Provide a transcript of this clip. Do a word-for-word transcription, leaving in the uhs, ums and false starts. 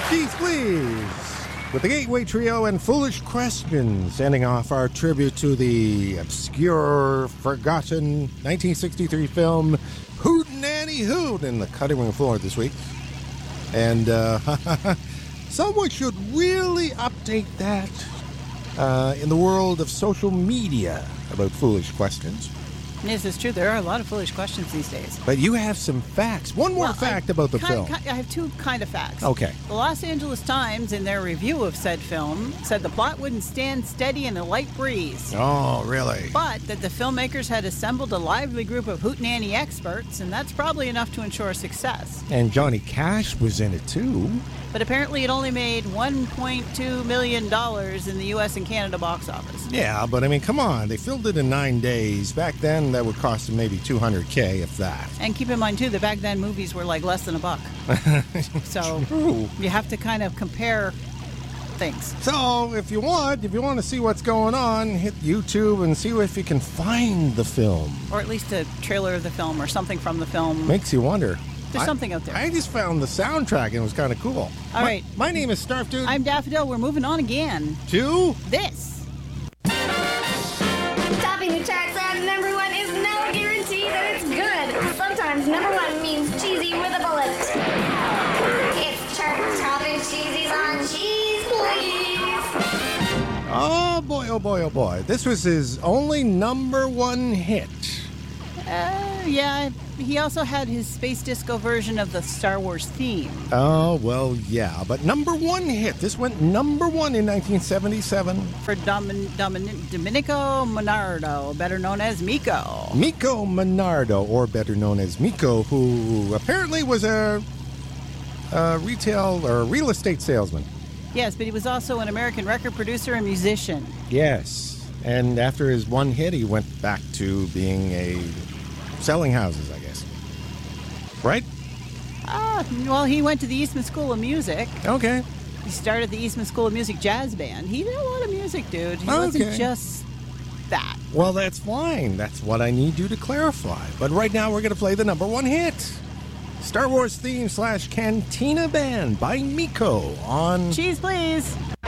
Keith, please. With the Gateway Trio and Foolish Questions, ending off our tribute to the obscure, forgotten nineteen sixty-three film Hootenanny Hoot in the Cutting Room Floor this week. And uh, someone should really update that uh, in the world of social media about Foolish Questions. Yes, it's true. There are a lot of foolish questions these days. But you have some facts. One more well, fact I, about the kind, film. Kind, I have two kind of facts. Okay. The Los Angeles Times, in their review of said film, said the plot wouldn't stand steady in a light breeze. Oh, really? But that the filmmakers had assembled a lively group of hootenanny experts, and that's probably enough to ensure success. And Johnny Cash was in it, too. But apparently it only made one point two million dollars in the U S and Canada box office. Yeah, but I mean, come on. They filmed it in nine days. Back then, that would cost them maybe two hundred K, if that. And keep in mind, too, that back then movies were like less than a buck. So True. You have to kind of compare things. So, if you want, if you want to see what's going on, hit YouTube and see if you can find the film. Or at least a trailer of the film or something from the film. Makes you wonder. There's I, something out there. I just found the soundtrack and it was kind of cool. All my, right. My name is Snarf Dude. I'm Daffodil. We're moving on again. To This. Topping the charts at number one is no guarantee that it's good. Sometimes number one means cheesy with a bullet. It's chart-topping cheesies on Cheese Please. Oh, boy, oh, boy, oh, boy. This was his only number one hit. Uh, yeah. He also had his space disco version of the Star Wars theme. Oh, well, yeah. But number one hit. This went number one in nineteen seventy-seven. For Domin- Domin- Domenico Monardo, better known as Miko. Miko Monardo, or better known as Miko, who apparently was a, a retail or real estate salesman. Yes, but he was also an American record producer and musician. Yes. And after his one hit, he went back to being a selling houses, I guess. Right? Ah, well, he went to the Eastman School of Music. Okay. He started the Eastman School of Music Jazz Band. He did a lot of music, dude. He Okay. wasn't just that. Well, that's fine. That's what I need you to clarify. But right now, we're going to play the number one hit. Star Wars theme slash Cantina Band by Miko on Cheese, please.